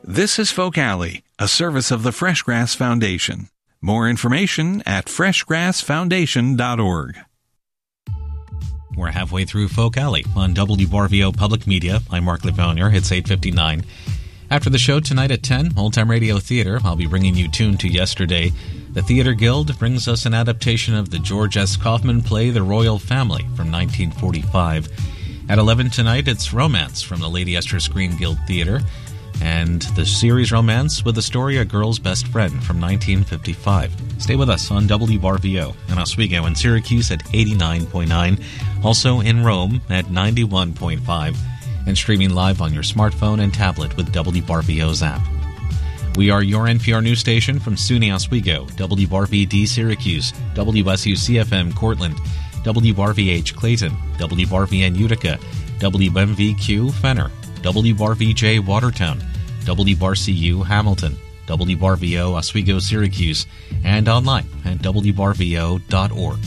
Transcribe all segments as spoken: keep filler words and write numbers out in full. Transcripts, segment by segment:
This is Folk Alley, a service of the Fresh Grass Foundation. More information at fresh grass foundation dot org. We're halfway through Folk Alley on W B R V O Public Media. I'm Mark Levonier. It's eight fifty-nine. After the show tonight at ten, Old Time Radio Theater, I'll be bringing you Tuned to Yesterday. The Theater Guild brings us an adaptation of the George S. Kaufman play The Royal Family from nineteen forty-five. At eleven tonight, it's Romance from the Lady Esther Screen Guild Theater, and the series Romance with the story A Girl's Best Friend from nineteen fifty-five. Stay with us on W B R V O in Oswego and Syracuse at eighty-nine point nine, also in Rome at ninety-one point five, and streaming live on your smartphone and tablet with W B R V O's app. We are your N P R news station from SUNY Oswego, W B R V D Syracuse, W S U C F M Cortland, W B R V H Clayton, W B R V N Utica, W M V Q Fenner, W B R V J Watertown, W B R C U Hamilton, W B R V O Oswego Syracuse, and online at W B R V O dot org.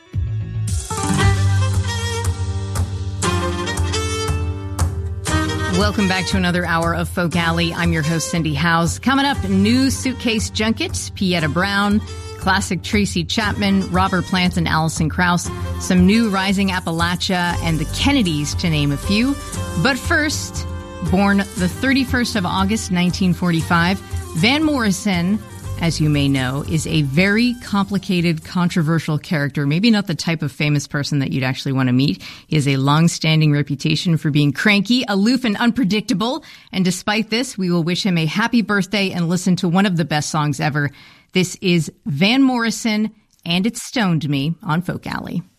Welcome back to another hour of Folk Alley. I'm your host, Cindy Howes. Coming up, new Suitcase Junket, Pieta Brown, classic Tracy Chapman, Robert Plant, and Alison Krauss, some new Rising Appalachia, and the Kennedys, to name a few. But first, born the thirty-first of August, nineteen forty-five, Van Morrison, as you may know, is a very complicated, controversial character. Maybe not the type of famous person that you'd actually want to meet. He has a long-standing reputation for being cranky, aloof, and unpredictable. And despite this, we will wish him a happy birthday and listen to one of the best songs ever. This is Van Morrison, and It Stoned Me on Folk Alley.